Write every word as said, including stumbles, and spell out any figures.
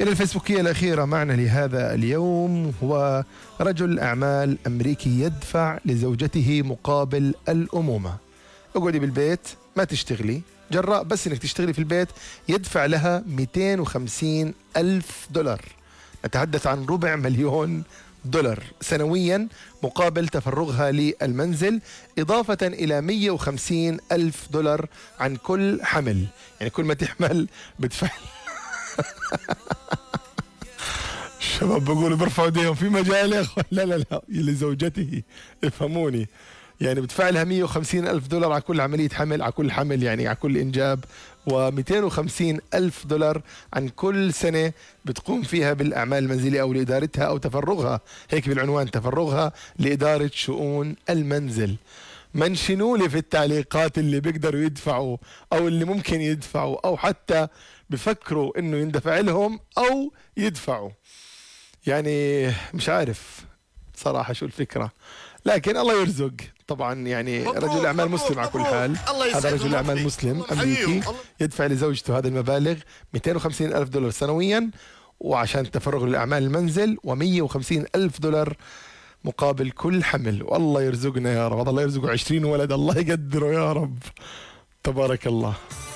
إلى الفيسبوكية الأخيرة معنا لهذا اليوم هو رجل أعمال أمريكي يدفع لزوجته مقابل الأمومة. اقعدي بالبيت ما تشتغلي، جراء بس انك تشتغلي في البيت يدفع لها مئتين وخمسين ألف دولار، نتحدث عن ربع مليون دولار سنويا مقابل تفرغها للمنزل، إضافة إلى مئة وخمسين ألف دولار عن كل حمل. يعني كل ما تحمل بدفع. الشباب بقولوا برفعوا ايديهم في مجال يا اخوان. لا لا لا لزوجته، افهموني. يعني بدفع لها مئة وخمسين ألف دولار على كل عملية حمل، على كل حمل يعني على كل إنجاب، ومئتين وخمسين ألف دولار عن كل سنة بتقوم فيها بالأعمال المنزلية أو لإدارتها أو تفرغها، هيك بالعنوان، تفرغها لإدارة شؤون المنزل. منشنوا لي في التعليقات اللي بيقدروا يدفعوا أو اللي ممكن يدفعوا أو حتى بفكروا إنه يندفع لهم أو يدفعوا. يعني مش عارف صراحة شو الفكرة، لكن الله يرزق طبعا. يعني رجل أعمال مسلم على كل حال، هذا رجل أعمال مسلم أمريكي يدفع لزوجته هذا المبالغ مئتين وخمسين ألف دولار سنويا وعشان تفرغ لأعمال المنزل، ومئة وخمسين ألف دولار مقابل كل حمل. والله يرزقنا يا رب، الله يرزقه عشرين ولد، الله يقدره يا رب، تبارك الله.